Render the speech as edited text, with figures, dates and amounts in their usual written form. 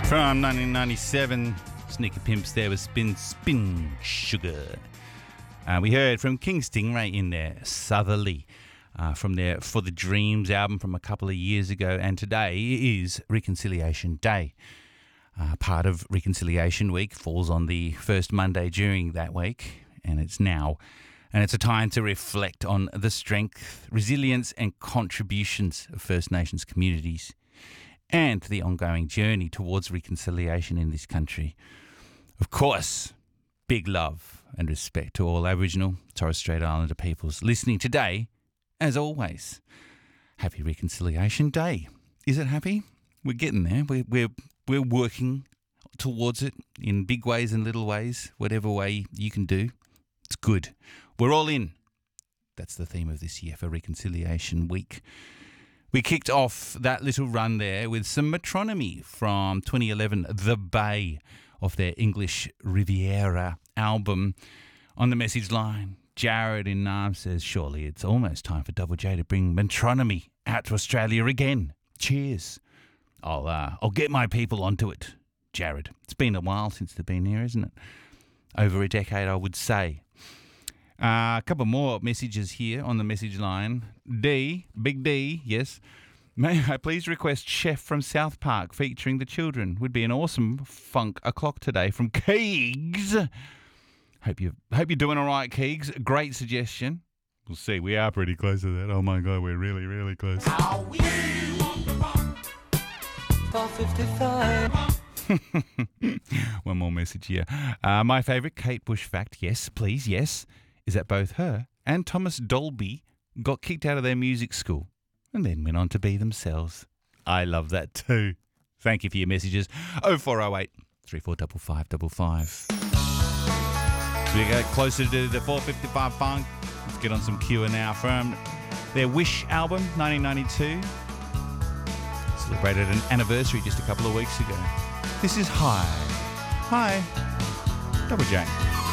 From 1997, Sneaker Pimps there with Spin Sugar. We heard from King Stingray in there, Southerly, from their For the Dreams album from a couple of years ago. And today is Reconciliation Day. Part of Reconciliation Week falls on the first Monday during that week, and it's now. And it's a time to reflect on the strength, resilience and contributions of First Nations communities and the ongoing journey towards reconciliation in this country. Of course, big love and respect to all Aboriginal, Torres Strait Islander peoples listening today, as always. Happy Reconciliation Day. Is it happy? We're getting there. We're working towards it in big ways and little ways, whatever way you can do. It's good. We're all in. That's the theme of this year for Reconciliation Week. We kicked off that little run there with some Metronomy from 2011, The Bay, of their English Riviera album. On the message line, Jared in Naarm says, surely it's almost time for Double J to bring Metronomy out to Australia again. Cheers. I'll get my people onto it, Jared. It's been a while since they've been here, isn't it? Over a decade, I would say. A couple more messages here on the message line. Big D, yes. May I please request Chef from South Park featuring the children? Would be an awesome funk o'clock today from Keegs. Hope you're doing all right, Keegs. Great suggestion. We'll see. We are pretty close to that. Oh my God, we're really, really close. 4:55. One more message here. My favourite Kate Bush fact, yes, please, yes, is that both her and Thomas Dolby got kicked out of their music school and then went on to be themselves. I love that too. Thank you for your messages. 0408 345555. We get closer to the 4:55 funk. Let's get on some Cure now from their Wish album, 1992. Celebrated an anniversary just a couple of weeks ago. This is High. Double J.